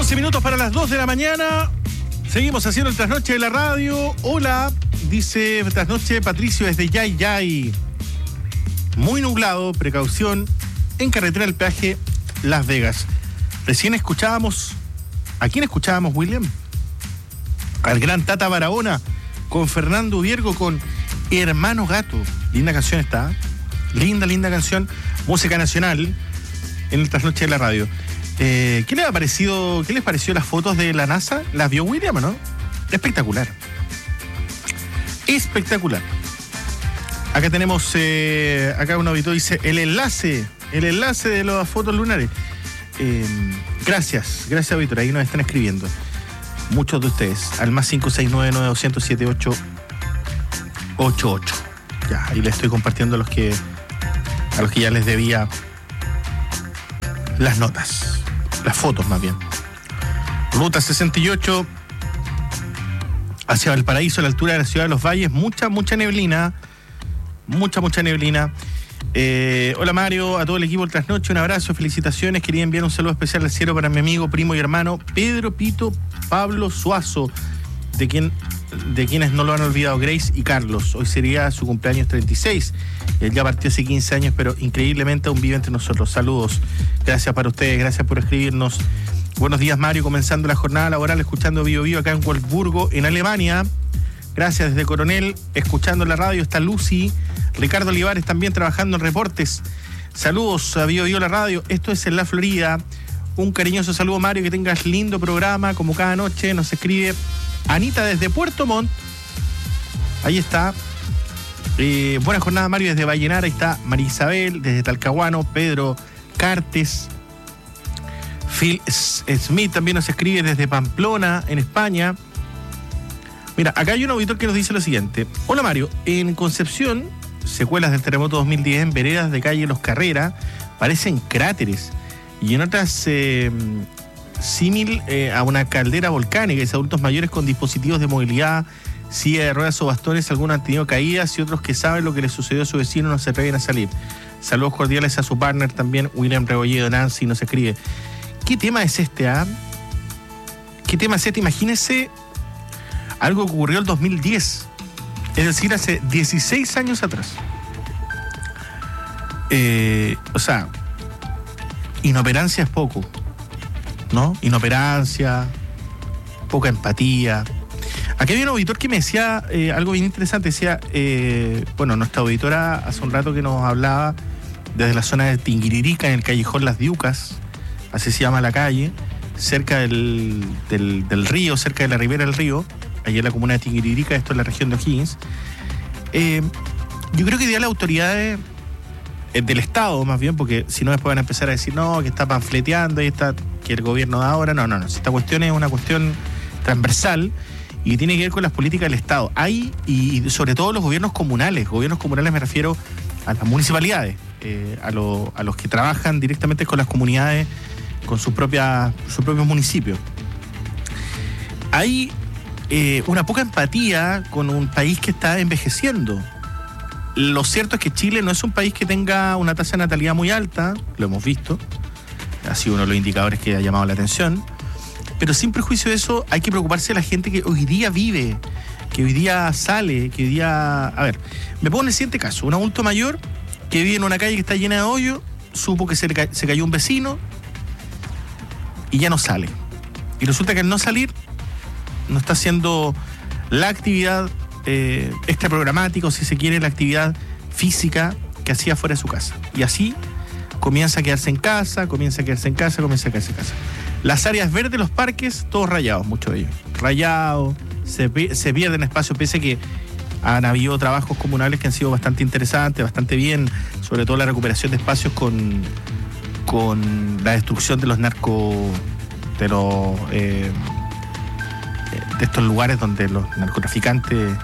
11 minutos para las 2 de la mañana. Seguimos haciendo el trasnoche de la radio. Hola, dice trasnoche Patricio desde Yay. Muy nublado, precaución en carretera del peaje Las Vegas. Recién escuchábamos, ¿a quién escuchábamos, William? Al gran Tata Barahona con Fernando Viergo con Hermano Gato. Linda canción está, linda canción, música nacional en el trasnoche de la radio. ¿Qué les pareció las fotos de la NASA? ¿Las vio William o no? Espectacular. Acá tenemos, acá un auditor dice, el enlace de las fotos lunares. Gracias auditor, ahí nos están escribiendo muchos de ustedes, al más 569-900-7888. Ya, ahí les estoy compartiendo a los que ya les debía las notas, las fotos más bien. Ruta 68 hacia Valparaíso, a la altura de la ciudad de Los Valles, mucha neblina. Hola Mario, a todo el equipo del Trasnoche, un abrazo, felicitaciones. Quería enviar un saludo especial al cielo para mi amigo, primo y hermano Pedro Pito Pablo Suazo, de quienes no lo han olvidado, Grace y Carlos. Hoy sería su cumpleaños 36. Él ya partió hace 15 años, pero increíblemente aún vive entre nosotros. Saludos, gracias para ustedes, gracias por escribirnos. Buenos días Mario, comenzando la jornada laboral, escuchando Bio Bio acá en Wolfsburgo, en Alemania. Gracias desde Coronel, escuchando la radio, está Lucy. Ricardo Olivares también trabajando en reportes. Saludos a Bio Bio la radio, esto es en la Florida. Un cariñoso saludo Mario, que tengas lindo programa como cada noche. Nos escribe Anita desde Puerto Montt. Ahí está. Buena jornada Mario desde Vallenar. Ahí está María Isabel desde Talcahuano. Pedro Cartes. Phil Smith también nos escribe desde Pamplona, en España. Mira, acá hay un auditor que nos dice lo siguiente. Hola Mario, en Concepción, secuelas del terremoto 2010 en veredas de calle Los Carreras parecen cráteres, y en otras símil a una caldera volcánica. Y adultos mayores con dispositivos de movilidad, silla de ruedas o bastones, algunos han tenido caídas y otros que saben lo que les sucedió a su vecino no se atreven a salir. Saludos cordiales a su partner también, William Rebolledo. Nancy nos escribe. ¿Qué tema es este? ¿Qué tema es este? Imagínense algo que ocurrió el 2010, es decir, hace 16 años atrás. O sea, inoperancia es poco, ¿no? Inoperancia, poca empatía. Aquí había un auditor que me decía algo bien interesante. Decía, nuestra auditora hace un rato que nos hablaba desde la zona de Tinguiririca, en el callejón Las Diucas, así se llama la calle, cerca del río, cerca de la ribera del río, allá en la comuna de Tinguiririca, esto es la región de O'Higgins. Yo creo que hoy día las autoridades del Estado, más bien, porque si no después van a empezar a decir, no, que está panfleteando, y está que el gobierno da ahora. No. Esta cuestión es una cuestión transversal y tiene que ver con las políticas del Estado. Hay, y sobre todo los gobiernos comunales me refiero a las municipalidades, a los que trabajan directamente con las comunidades, con sus propios municipios. Hay una poca empatía con un país que está envejeciendo. Lo cierto es que Chile no es un país que tenga una tasa de natalidad muy alta, lo hemos visto, ha sido uno de los indicadores que ha llamado la atención, pero sin prejuicio de eso hay que preocuparse de la gente que hoy día vive, que hoy día sale, que hoy día... A ver, me pongo en el siguiente caso, un adulto mayor que vive en una calle que está llena de hoyo, supo que se cayó un vecino y ya no sale. Y resulta que al no salir no está haciendo la actividad extraprogramática, o si se quiere, la actividad física que hacía fuera de su casa. Y así comienza a quedarse en casa. Las áreas verdes, los parques, todos rayados, muchos de ellos. Rayados, se pierden espacios, pese a que han habido trabajos comunales que han sido bastante interesantes, bastante bien, sobre todo la recuperación de espacios con la destrucción de los de estos lugares donde los narcotraficantes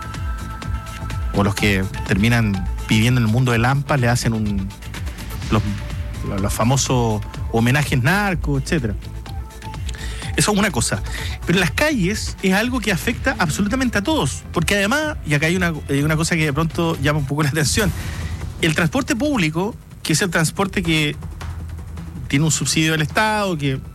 o los que terminan viviendo en el mundo de Lampa le hacen los famosos homenajes narcos, etcétera. Eso es una cosa. Pero en las calles es algo que afecta absolutamente a todos, porque además, y acá hay una cosa que de pronto llama un poco la atención, el transporte público, que es el transporte que tiene un subsidio del Estado, que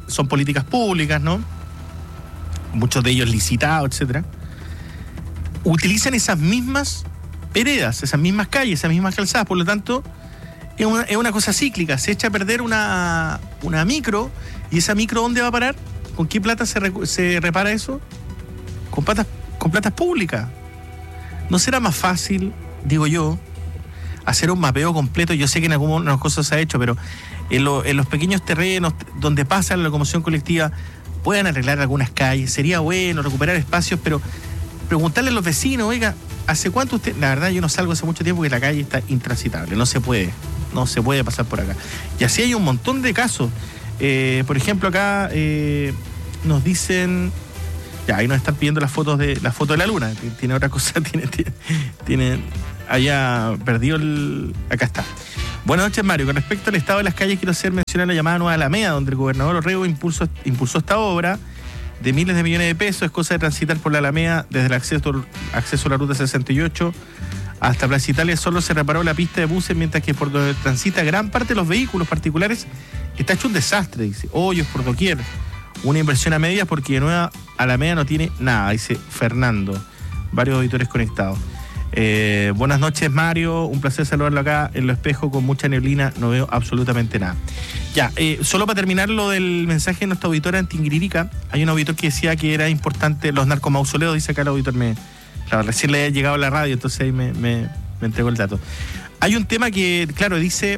son políticas públicas, ¿no? Muchos de ellos licitados, etcétera. Utilizan esas mismas veredas, esas mismas calles, esas mismas calzadas, por lo tanto, es una cosa cíclica. Se echa a perder una micro, y esa micro, ¿dónde va a parar? ¿Con qué plata se repara eso? Con platas públicas. ¿No será más fácil, digo yo, hacer un mapeo completo? Yo sé que en algunas cosas se ha hecho, pero en los pequeños terrenos donde pasa la locomoción colectiva, puedan arreglar algunas calles. Sería bueno recuperar espacios, pero preguntarle a los vecinos, oiga, ¿hace cuánto usted? La verdad, yo no salgo hace mucho tiempo, que la calle está intransitable, no se puede pasar por acá. Y así hay un montón de casos. Por ejemplo, acá nos dicen, ya, ahí nos están pidiendo la foto de la luna. Tiene otra cosa, tiene haya perdido acá está. Buenas noches, Mario. Con respecto al estado de las calles, quiero hacer mencionar la llamada Nueva Alameda, donde el gobernador Orrego impulsó esta obra de miles de millones de pesos. Es cosa de transitar por la Alameda desde el acceso a la ruta 68 hasta Plaza Italia. Solo se reparó la pista de buses, mientras que por donde transita gran parte de los vehículos particulares está hecho un desastre, dice. Hoyos por doquier. Una inversión a medias porque de Nueva Alameda no tiene nada, dice Fernando. Varios auditores conectados. Buenas noches, Mario. Un placer saludarlo acá en Lo Espejo, con mucha neblina, no veo absolutamente nada. Ya, solo para terminar lo del mensaje de nuestra auditora en Tinguiririca, hay un auditor que decía que era importante los narcomausoleos, dice acá el auditor, recién le había llegado a la radio, entonces ahí me entregó el dato. Hay un tema que, claro, dice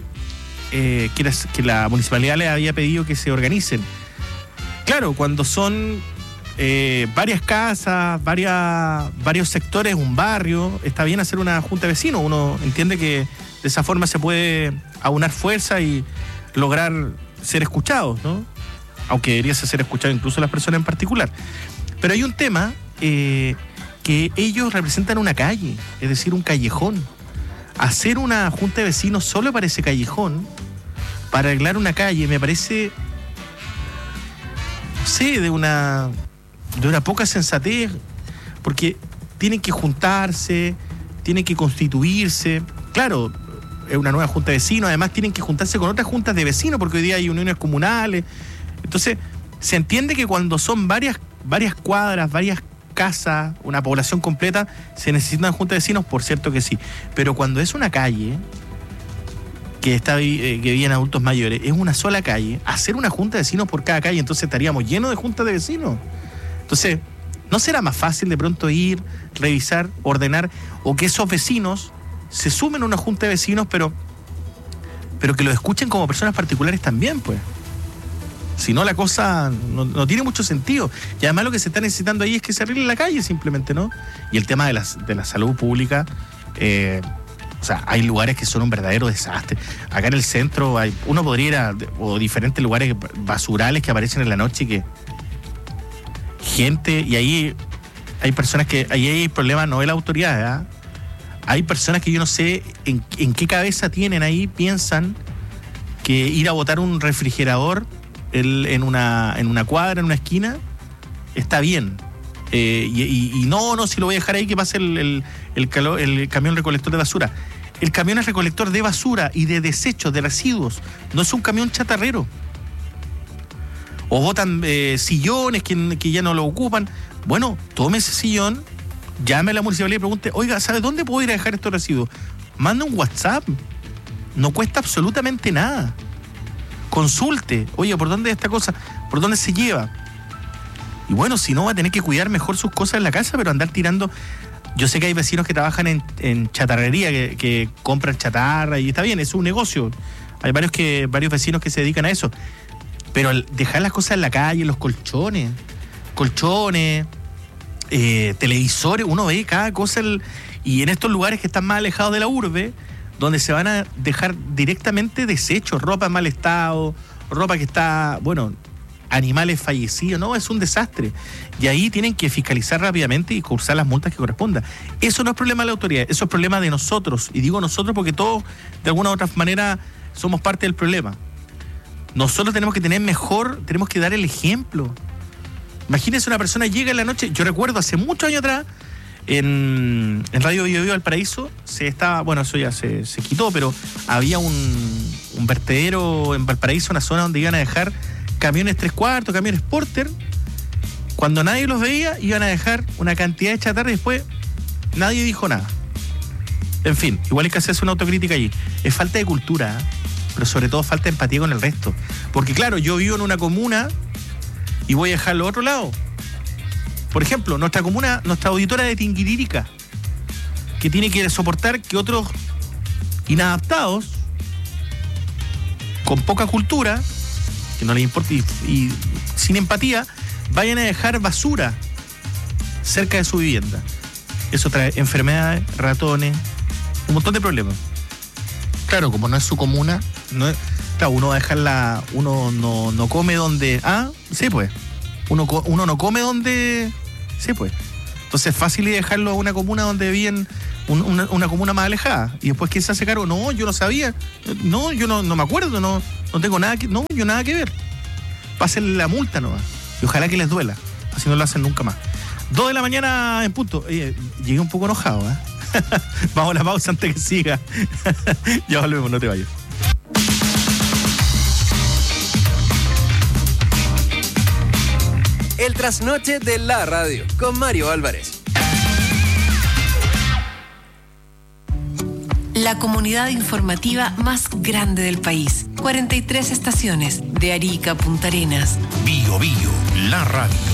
que la municipalidad le había pedido que se organicen. Claro, cuando son varias casas, varios sectores, un barrio, está bien hacer una junta de vecinos. Uno entiende que de esa forma se puede aunar fuerza y lograr ser escuchados, ¿no? Aunque debería ser escuchado incluso las personas en particular. Pero hay un tema, que ellos representan una calle, es decir, un callejón. Hacer una junta de vecinos solo para ese callejón, para arreglar una calle, me parece, no sé, de una poca sensatez, porque tienen que juntarse, tienen que constituirse. Claro, es una nueva junta de vecinos, además tienen que juntarse con otras juntas de vecinos, porque hoy día hay uniones comunales. Entonces, se entiende que cuando son varias cuadras, varias casas, una población completa, se necesitan juntas de vecinos, por cierto que sí. Pero cuando es una calle que viven adultos mayores, es una sola calle, hacer una junta de vecinos por cada calle, entonces estaríamos llenos de juntas de vecinos. Entonces, ¿no será más fácil de pronto ir, revisar, ordenar, o que esos vecinos se sumen a una junta de vecinos, pero que lo escuchen como personas particulares también, pues? Si no, la cosa no tiene mucho sentido. Y además lo que se está necesitando ahí es que se arregle la calle simplemente, ¿no? Y el tema de la salud pública, o sea, hay lugares que son un verdadero desastre. Acá en el centro uno podría ir o diferentes lugares basurales que aparecen en la noche, que gente, y ahí hay personas que, ahí hay problemas, no de la autoridad, ¿eh? Hay personas que yo no sé en qué cabeza tienen ahí, piensan que ir a botar un refrigerador en una cuadra, en una esquina, está bien. Y no, si lo voy a dejar ahí, que pase el camión recolector de basura. El camión es recolector de basura y de desechos, de residuos. No es un camión chatarrero. O botan sillones que ya no lo ocupan. Bueno, tome ese sillón, llame a la municipalidad y pregunte, oiga, ¿sabe dónde puedo ir a dejar estos residuos? Manda un WhatsApp. No cuesta absolutamente nada. Consulte, oye, ¿por dónde es esta cosa? ¿Por dónde se lleva? Y bueno, si no, va a tener que cuidar mejor sus cosas en la casa, pero andar tirando. Yo sé que hay vecinos que trabajan en chatarrería, que compran chatarra, y está bien, es un negocio. Hay varios vecinos que se dedican a eso. Pero al dejar las cosas en la calle, los colchones, televisores, uno ve cada cosa, y en estos lugares que están más alejados de la urbe, donde se van a dejar directamente desechos, ropa en mal estado, ropa que está, bueno, animales fallecidos, no, es un desastre. Y ahí tienen que fiscalizar rápidamente y cursar las multas que correspondan. Eso no es problema de la autoridad, eso es problema de nosotros. Y digo nosotros porque todos, de alguna u otra manera, somos parte del problema. Nosotros tenemos que tenemos que dar el ejemplo. Imagínense, una persona llega en la noche, yo recuerdo hace muchos años atrás, en Radio Bio Bio Valparaíso, eso ya se quitó, pero había un vertedero en Valparaíso, una zona donde iban a dejar camiones 3/4, camiones Porter, cuando nadie los veía, iban a dejar una cantidad de chatarra y después nadie dijo nada. En fin, igual hay que hacerse una autocrítica allí. Es falta de cultura, ¿eh? Pero sobre todo falta de empatía con el resto. Porque claro, yo vivo en una comuna y voy a dejarlo a otro lado. Por ejemplo, nuestra comuna, nuestra auditora de Tinguirírica, que tiene que soportar que otros inadaptados, con poca cultura, que no les importa y sin empatía, vayan a dejar basura cerca de su vivienda. Eso trae enfermedades, ratones, un montón de problemas. Claro, como no es su comuna, claro, uno va a dejarla, uno no come donde. Sí, pues. Uno no come donde. Sí, pues. Entonces es fácil dejarlo a una comuna donde viven, una comuna más alejada. Y después, ¿quién se hace cargo? No, yo no sabía. No, yo no me acuerdo, no tengo nada que. No, yo nada que ver. Pásenle la multa nomás. Y ojalá que les duela. Así no lo hacen nunca más. 2 de la mañana en punto. Llegué un poco enojado, ¿eh? Vamos a la pausa antes que siga. Ya volvemos, no te vayas. El trasnoche de la radio con Mario Álvarez. La comunidad informativa más grande del país. 43 estaciones de Arica a Punta Arenas. Bio Bio, la radio.